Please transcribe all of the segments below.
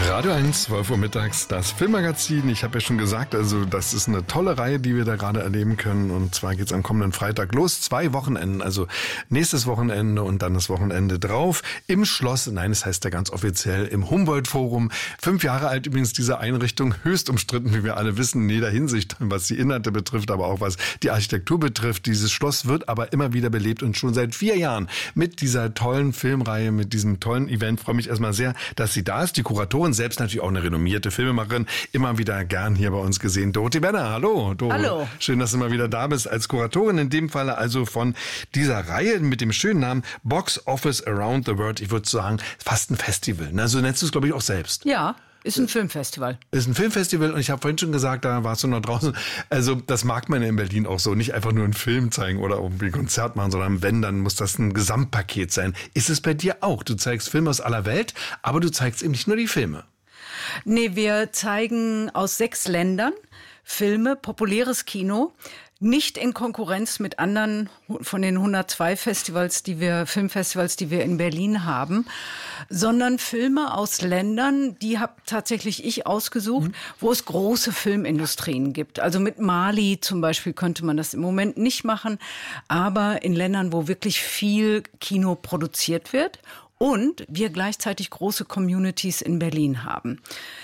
Radio 1, 12 Uhr mittags, das Filmmagazin. Ich habe ja schon gesagt, also das ist eine tolle Reihe, die wir da gerade erleben können. Und zwar geht's am kommenden Freitag los. 2 Wochenenden, also nächstes Wochenende und dann das Wochenende drauf. Im Schloss, nein, es heißt ja ganz offiziell im Humboldt-Forum. 5 Jahre alt übrigens diese Einrichtung, höchst umstritten, wie wir alle wissen, in jeder Hinsicht, was die Inhalte betrifft, aber auch was die Architektur betrifft. Dieses Schloss wird aber immer wieder belebt und schon seit 4 Jahren mit dieser tollen Filmreihe, mit diesem tollen Event. Ich freue mich erstmal sehr, dass sie da ist. Die Kuratorin, selbst natürlich auch eine renommierte Filmemacherin, immer wieder gern hier bei uns gesehen. Dorothee Benner, hallo. Hallo. Schön, dass du mal wieder da bist als Kuratorin, in dem Falle also von dieser Reihe mit dem schönen Namen Box Office Around the World. Ich würde sagen, fast ein Festival. Ne? So nennst du es, glaube ich, auch selbst. Ja. Ist ein Filmfestival. Ist ein Filmfestival und ich habe vorhin schon gesagt, da warst du noch draußen. Also das mag man in Berlin auch so. Nicht einfach nur einen Film zeigen oder irgendwie ein Konzert machen, sondern wenn, dann muss das ein Gesamtpaket sein. Ist es bei dir auch? Du zeigst Filme aus aller Welt, aber du zeigst eben nicht nur die Filme. Nee, wir zeigen aus 6 Ländern Filme, populäres Kino. Nicht in Konkurrenz mit anderen von den 102 Filmfestivals, die wir in Berlin haben, sondern Filme aus Ländern, die habe tatsächlich ich ausgesucht, wo es große Filmindustrien gibt. Also mit Mali zum Beispiel könnte man das im Moment nicht machen, aber in Ländern, wo wirklich viel Kino produziert wird und wir gleichzeitig große Communities in Berlin haben.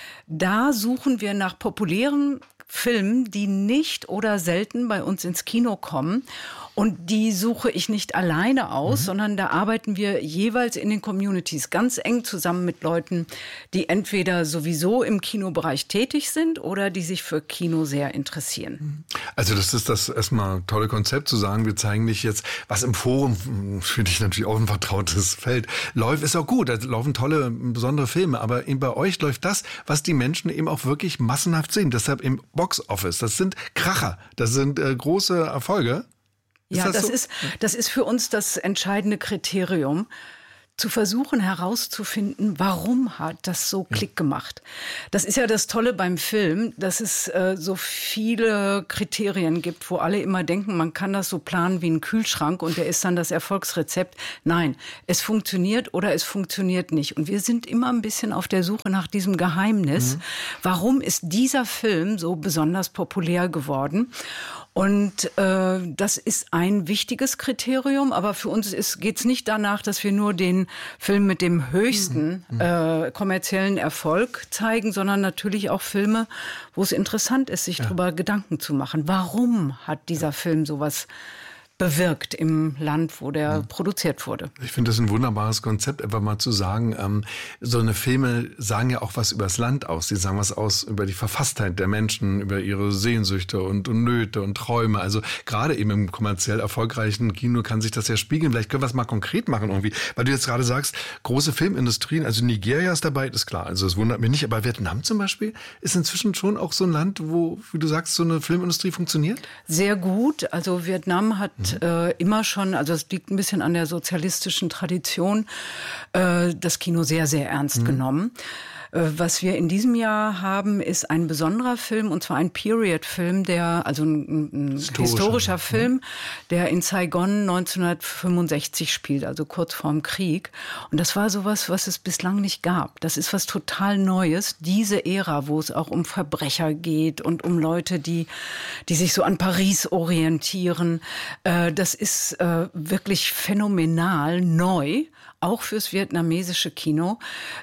Da suchen wir nach populären Filmen, die nicht oder selten bei uns ins Kino kommen. Und die suche ich nicht alleine aus, sondern da arbeiten wir jeweils in den Communities ganz eng zusammen mit Leuten, die entweder sowieso im Kinobereich tätig sind oder die sich für Kino sehr interessieren. Also das ist das erstmal tolle Konzept zu sagen, wir zeigen nicht jetzt, was im Forum, für dich natürlich auch ein vertrautes Feld, läuft, ist auch gut, da laufen tolle, besondere Filme, aber eben bei euch läuft das, was die Menschen eben auch wirklich massenhaft sehen. Deshalb im Box Office, das sind Kracher, das sind große Erfolge. Das ist für uns das entscheidende Kriterium, zu versuchen herauszufinden, warum hat das so Klick gemacht. Das ist ja das Tolle beim Film, dass es so viele Kriterien gibt, wo alle immer denken, man kann das so planen wie ein Kühlschrank und der ist dann das Erfolgsrezept. Nein, es funktioniert oder es funktioniert nicht. Und wir sind immer ein bisschen auf der Suche nach diesem Geheimnis. Warum ist dieser Film so besonders populär geworden? Und das ist ein wichtiges Kriterium, aber für uns geht's nicht danach, dass wir nur den Film mit dem höchsten kommerziellen Erfolg zeigen, sondern natürlich auch Filme, wo es interessant ist, sich darüber Gedanken zu machen. Warum hat dieser Film sowas bewirkt im Land, wo der produziert wurde. Ich finde das ein wunderbares Konzept, einfach mal zu sagen, so eine Filme sagen ja auch was über das Land aus. Sie sagen was aus über die Verfasstheit der Menschen, über ihre Sehnsüchte und Nöte und Träume. Also gerade eben im kommerziell erfolgreichen Kino kann sich das ja spiegeln. Vielleicht können wir es mal konkret machen irgendwie. Weil du jetzt gerade sagst, große Filmindustrien, also Nigeria ist dabei, ist klar. Also es wundert mich nicht. Aber Vietnam zum Beispiel ist inzwischen schon auch so ein Land, wo, wie du sagst, so eine Filmindustrie funktioniert? Sehr gut. Also Vietnam hat immer schon, also es liegt ein bisschen an der sozialistischen Tradition, das Kino sehr, sehr ernst genommen. Was wir in diesem Jahr haben, ist ein besonderer Film, und zwar ein Period-Film, also ein historischer Film, der in Saigon 1965 spielt, also kurz vorm Krieg. Und das war sowas, was es bislang nicht gab. Das ist was total Neues, diese Ära, wo es auch um Verbrecher geht und um Leute, die sich so an Paris orientieren. Das ist wirklich phänomenal neu, auch fürs vietnamesische Kino,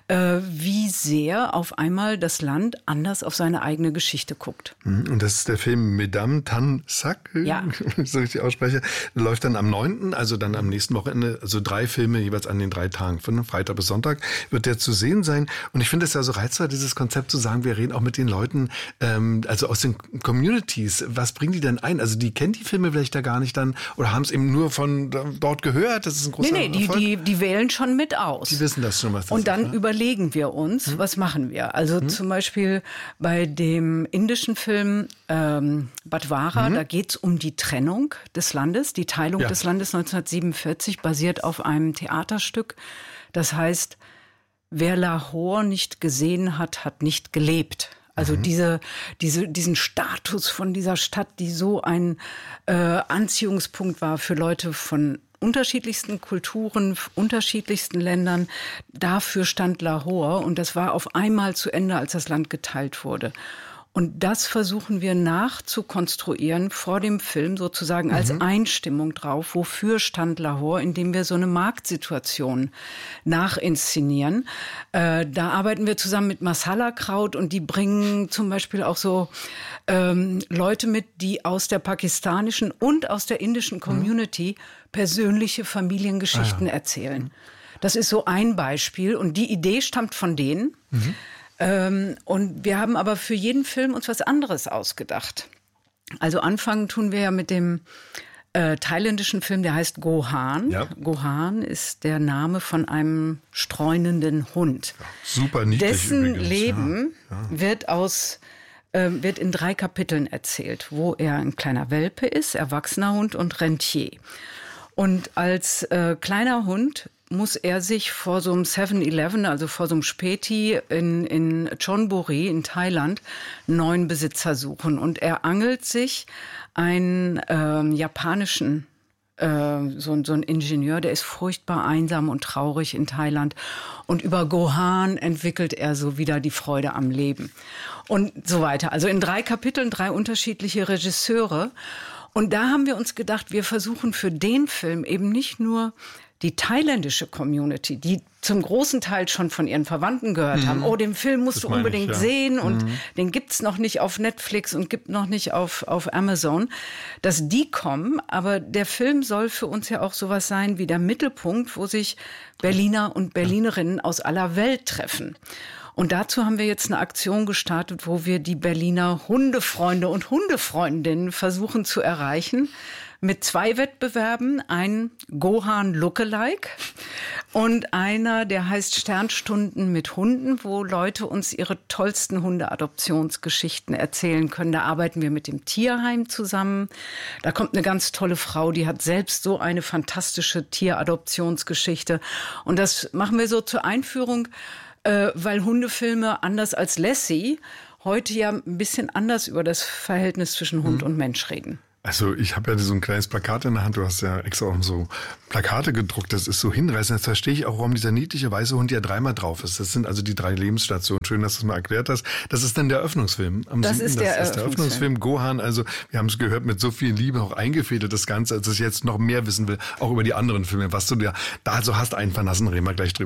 wie sehr auf einmal das Land anders auf seine eigene Geschichte guckt. Und das ist der Film Mesdames Tan Sac, wenn ich so richtig ausspreche. Läuft dann am 9., also dann am nächsten Wochenende, also 3 Filme jeweils an den 3 Tagen, von Freitag bis Sonntag wird der zu sehen sein. Und ich finde es ja so reizvoll, dieses Konzept zu sagen, wir reden auch mit den Leuten, also aus den Communities. Was bringen die denn ein? Also die kennen die Filme vielleicht da gar nicht dann oder haben es eben nur von dort gehört? Das ist ein großer Erfolg. Die wählen schon mit aus. Die wissen das schon, was das Und dann überlegen wir uns, was machen wir? Also zum Beispiel bei dem indischen Film Badwara, da geht's um die Trennung des Landes, die Teilung des Landes 1947, basiert auf einem Theaterstück. Das heißt, wer Lahore nicht gesehen hat, hat nicht gelebt. Also diesen Status von dieser Stadt, die so ein Anziehungspunkt war für Leute von unterschiedlichsten Kulturen, unterschiedlichsten Ländern. Dafür stand Lahore und das war auf einmal zu Ende, als das Land geteilt wurde. Und das versuchen wir nachzukonstruieren vor dem Film sozusagen als Einstimmung drauf. Wofür stand Lahore, indem wir so eine Marktsituation nachinszenieren. Da arbeiten wir zusammen mit Masala Kraut und die bringen zum Beispiel auch so Leute mit, die aus der pakistanischen und aus der indischen Community persönliche Familiengeschichten erzählen. Das ist so ein Beispiel und die Idee stammt von denen. Und wir haben aber für jeden Film uns was anderes ausgedacht. Also anfangen tun wir ja mit dem thailändischen Film, der heißt Gohan. Ja. Gohan ist der Name von einem streunenden Hund. Ja, super niedlich Dessen übrigens. Leben wird in 3 Kapiteln erzählt, wo er ein kleiner Welpe ist, erwachsener Hund und Rentier. Und als kleiner Hund muss er sich vor so einem 7-Eleven, also vor so einem Späti in Chonburi in Thailand, einen neuen Besitzer suchen. Und er angelt sich einen japanischen, so ein Ingenieur, der ist furchtbar einsam und traurig in Thailand. Und über Gohan entwickelt er so wieder die Freude am Leben. Und so weiter. Also in 3 Kapiteln 3 unterschiedliche Regisseure. Und da haben wir uns gedacht, wir versuchen für den Film eben nicht nur die thailändische Community, die zum großen Teil schon von ihren Verwandten gehört haben, oh, den Film musst du unbedingt sehen und den gibt's noch nicht auf Netflix und gibt noch nicht auf Amazon, dass die kommen. Aber der Film soll für uns ja auch sowas sein wie der Mittelpunkt, wo sich Berliner und Berlinerinnen aus aller Welt treffen. Und dazu haben wir jetzt eine Aktion gestartet, wo wir die Berliner Hundefreunde und Hundefreundinnen versuchen zu erreichen. Mit 2 Wettbewerben, ein Gohan Lookalike und einer, der heißt Sternstunden mit Hunden, wo Leute uns ihre tollsten Hundeadoptionsgeschichten erzählen können. Da arbeiten wir mit dem Tierheim zusammen. Da kommt eine ganz tolle Frau, die hat selbst so eine fantastische Tieradoptionsgeschichte. Und das machen wir so zur Einführung, weil Hundefilme, anders als Lassie, heute ja ein bisschen anders über das Verhältnis zwischen Hund und Mensch reden. Also ich habe ja so ein kleines Plakat in der Hand, du hast ja extra auch so Plakate gedruckt, das ist so hinreißend. Jetzt verstehe ich auch, warum dieser niedliche weiße Hund ja 3-mal drauf ist. Das sind also die 3 Lebensstationen. Schön, dass du es mal erklärt hast. Das ist dann der Eröffnungsfilm. Das ist der Eröffnungsfilm Gohan. Also wir haben es gehört, mit so viel Liebe auch eingefädelt das Ganze, als ich jetzt noch mehr wissen will, auch über die anderen Filme, was du da so hast einfallen lassen, reden wir gleich drüber.